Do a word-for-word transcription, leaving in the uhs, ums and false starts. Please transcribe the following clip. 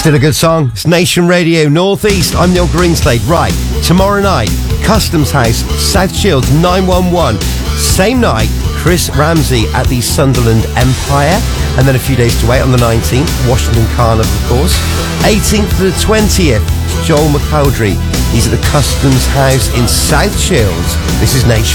Still a good song. It's Nation Radio Northeast. I'm Neil Greenslade. Right, tomorrow night, Customs House, South Shields, nine one one. Same night, Chris Ramsey at the Sunderland Empire. And then a few days to wait on the nineteenth, Washington Carnival, of course. eighteenth to the twentieth, Joel McCowdrey. He's at the Customs House in South Shields. This is Nation.